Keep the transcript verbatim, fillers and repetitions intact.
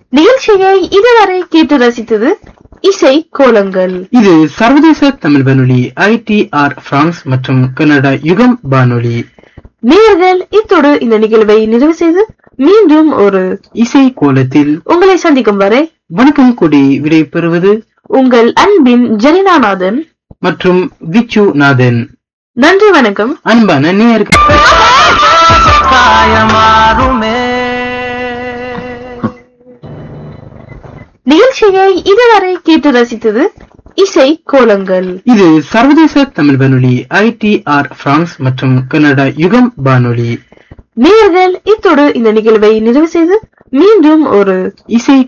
நிகழ்ச்சியை இதுவரை கேட்டு ரசித்தது இசை கோலங்கள். இது சர்வதேச தமிழ் வானொலி ஐ டி ஆர் பிரான்ஸ் மற்றும் கனடா யுகம் வானொலி. நேயர்கள் இத்தோடு இந்த நிகழ்வை நிறைவு செய்து மீண்டும் ஒரு இசை கோலத்தில் உங்களை சந்திக்கும் வரை வணக்கம் கூடி விடை பெறுவது உங்கள் அன்பின் ஜெனினாநாதன் மற்றும் விச்சு நாதன். நன்றி, வணக்கம். அன்பான நேயர்கள், நிகழ்ச்சியை இதுவரை கேட்டு ரசித்தது இசை கோலங்கள். இது சர்வதேச தமிழ் வானொலி ஐ டி ஆர் பிரான்ஸ் மற்றும் கனடா யுகம் வானொலி. நேயர்கள் இத்தோடு இந்த நிகழ்வை நிறைவு செய்து மீண்டும் ஒரு இசை